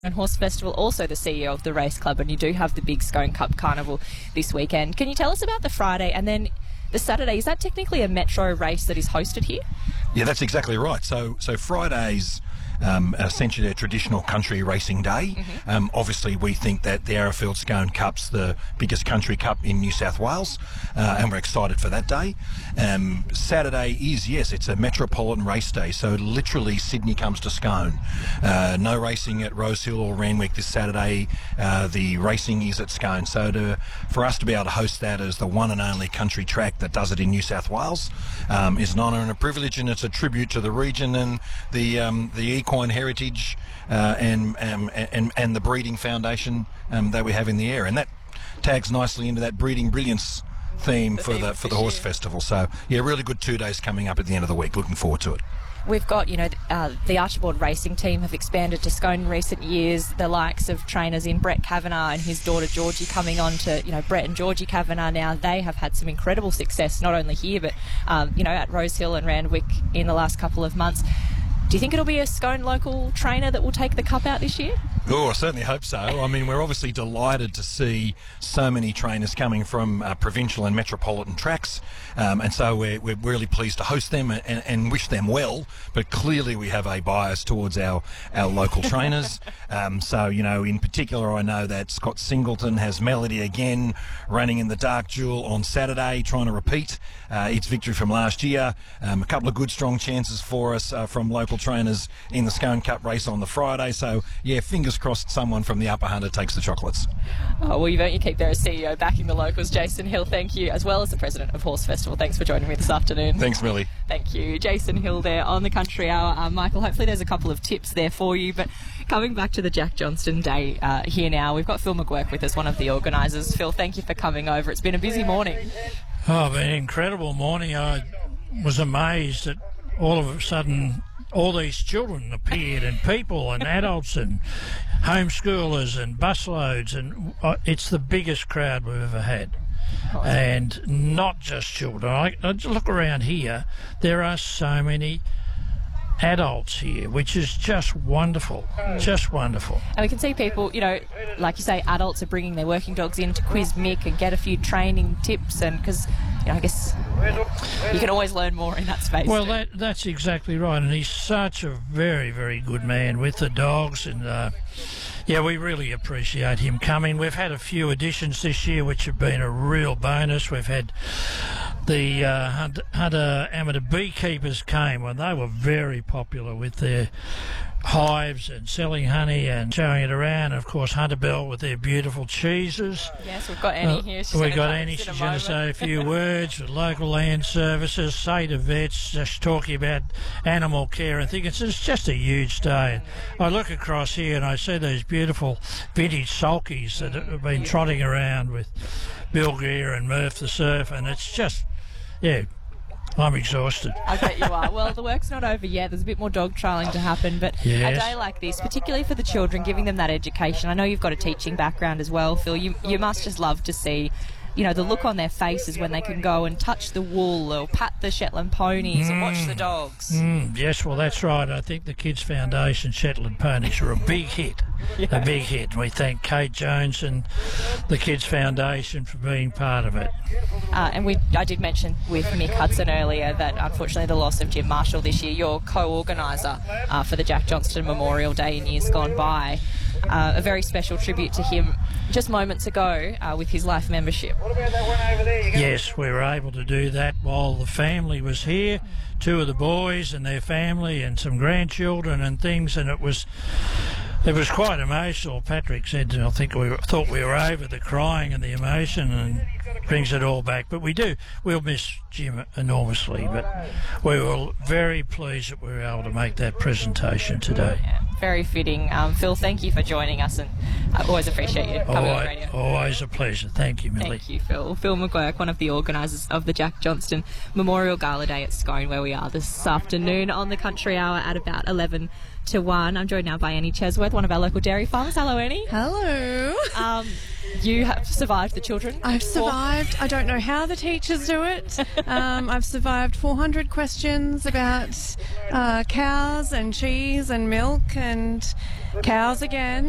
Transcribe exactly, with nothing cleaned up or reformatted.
and Horse Festival, also the C E O of the race club, and you do have the big Scone Cup Carnival this weekend. Can you tell us about the Friday and then the Saturday? Is that technically a metro race that is hosted here? Yeah, that's exactly right. So, so Fridays um, essentially a traditional country racing day. Mm-hmm. Um, obviously, we think that the Arrowfield Scone Cup's the biggest country cup in New South Wales, uh, and we're excited for that day. Um, Saturday is, yes, it's a metropolitan race day, so literally Sydney comes to Scone. Uh, no racing at Rosehill or Randwick this Saturday. Uh, the racing is at Scone. So to, for us to be able to host that as the one and only country track that does it in New South Wales um, is an honour and a privilege, and it's a tribute to the region and the um, the equine heritage uh, and, um, and and the breeding foundation um, that we have in the area, and that tags nicely into that breeding brilliance theme for the for the horse festival. So yeah, really good two days coming up at the end of the week. Looking forward to it. We've got, you know, uh, the Archibald racing team have expanded to Scone in recent years. The likes of trainers in Brett Kavanagh and his daughter Georgie coming on to, you know, Brett and Georgie Kavanagh now. They have had some incredible success, not only here, but, um, you know, at Rosehill and Randwick in the last couple of months. Do you think it'll be a Scone local trainer that will take the cup out this year? Oh, I certainly hope so. I mean, we're obviously delighted to see so many trainers coming from uh, provincial and metropolitan tracks, um, and so we're, we're really pleased to host them and, and wish them well, but clearly we have a bias towards our, our local trainers. Um, so, you know, in particular, I know that Scott Singleton has Melody again running in the Dark Jewel on Saturday, trying to repeat uh, its victory from last year. Um, a couple of good, strong chances for us uh, from local trainers in the Scone Cup race on the Friday. So, yeah, fingers crossed someone from the Upper Hunter takes the chocolates. Oh, well, you've earned your keep there as C E O, backing the locals. Jason Hill, thank you, as well as the President of Horse Festival. Thanks for joining me this afternoon. Thanks, Millie. Thank you. Jason Hill there on the Country Hour. Uh, Michael, hopefully there's a couple of tips there for you, but coming back to the Jack Johnston Day uh, here now, we've got Phil McGuirk with us, one of the organisers. Phil, thank you for coming over. It's been a busy morning. Oh, it's been an incredible morning. I was amazed that all of a sudden all these children appeared, and people and adults and homeschoolers and busloads, and uh, it's the biggest crowd we've ever had. Oh, and not just children. I, I just look around here, there are so many adults here, which is just wonderful, just wonderful. And we can see people, you know, like you say, adults are bringing their working dogs in to quiz Mick and get a few training tips, and because, you know, I guess you can always learn more in that space. Well, that, that's exactly right, and he's such a very, very good man with the dogs, and uh, yeah, we really appreciate him coming. We've had a few additions this year which have been a real bonus. We've had the uh, Hunter, Hunter Amateur beekeepers came, and they were very popular with their hives and selling honey and showing it around. And of course, Hunter Bell with their beautiful cheeses. Yes, we've got Annie uh, here. She's we've got Annie. She's going to say a few words with local land services, say to vets, just talking about animal care and things. It's, it's just a huge day. And I look across here and I see those beautiful vintage sulkies that have been trotting around with Bill Greer and Murph the Surf, and it's just, yeah, I'm exhausted. I bet you are. Well, the work's not over yet. There's a bit more dog trialling to happen, but yes. A day like this, particularly for the children, giving them that education. I know you've got a teaching background as well, Phil. You you must just love to see, you know, the look on their faces when they can go and touch the wool or pat the Shetland ponies mm. and watch the dogs. Mm, yes, well, that's right. I think the Kids Foundation Shetland ponies are a big hit. Yeah. A big hit. We thank Kate Jones and the Kids Foundation for being part of it. Uh, and we, I did mention with Mick Hudson earlier that unfortunately the loss of Jim Marshall this year, your co-organiser uh, for the Jack Johnston Memorial Day in years gone by. Uh, a very special tribute to him just moments ago uh, with his life membership. Yes, we were able to do that while the family was here, two of the boys and their family and some grandchildren and things, and it was it was quite emotional. Patrick said, I think we were, thought we were over the crying and the emotion, and brings it all back. But we do, we'll miss Jim enormously, but we were very pleased that we were able to make that presentation today. Yeah, very fitting. Um, Phil, thank you for joining us, and I always appreciate you coming always, on the radio. Always a pleasure. Thank you, Millie. Thank you, Phil. Phil McGuirk, one of the organisers of the Jack Johnston Memorial Gala Day at Scone, where we are this afternoon on the Country Hour at about eleven to one. I'm joined now by Annie Chesworth, one of our local dairy farmers. Hello, Annie. Hello. Um, you have survived the children? I've survived. I don't know how the teachers do it. um, I've survived four hundred questions about uh, cows and cheese and milk and cows again.